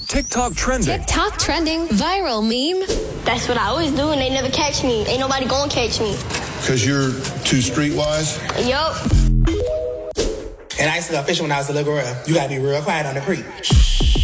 TikTok trending. TikTok trending viral meme. That's what I always do, and they never catch me. Ain't nobody gonna catch me. Because you're too streetwise? Yup. And I used to go fishing when I was a little girl. You gotta be real quiet on the creek.